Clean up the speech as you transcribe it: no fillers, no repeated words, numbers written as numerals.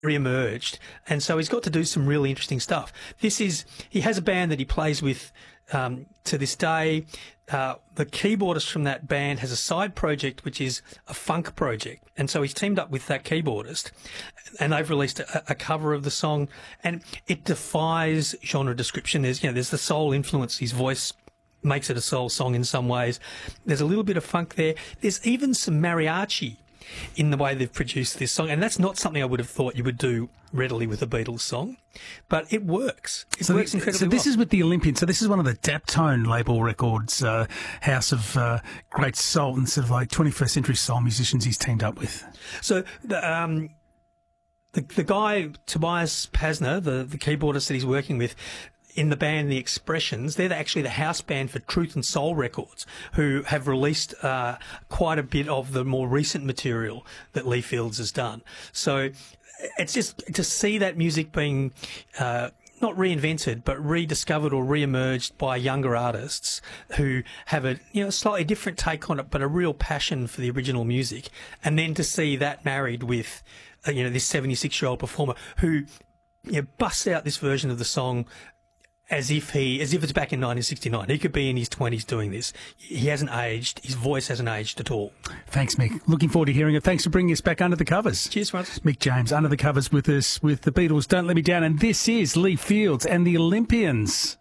re-emerged, and so he's got to do some really interesting stuff. He has a band that he plays with to this day. The keyboardist from that band has a side project which is a funk project, and so he's teamed up with that keyboardist, and they've released a cover of the song, and it defies genre description. There's the soul influence. His voice makes it a soul song in some ways. There's a little bit of funk there. There's even some mariachi in the way they've produced this song, and that's not something I would have thought you would do readily with a Beatles song, but it works. It works incredibly well. So this is with the Olympians. So this is one of the Daptone label records, house of great soul and sort of like 21st century soul musicians he's teamed up with. So the guy, Tobias Pasner, the keyboardist that he's working with, in the band The Expressions, they're actually the house band for Truth and Soul Records, who have released quite a bit of the more recent material that Lee Fields has done. So it's just to see that music being not reinvented, but rediscovered or re-emerged by younger artists who have a slightly different take on it, but a real passion for the original music, and then to see that married with this 76-year-old performer who busts out this version of the song as if it's back in 1969. He could be in his 20s doing this. He hasn't aged. His voice hasn't aged at all. Thanks, Mick. Looking forward to hearing it. Thanks for bringing us back under the covers. Cheers, Francis. Mick James, under the covers with us with the Beatles, Don't Let Me Down. And this is Lee Fields and the Olympians.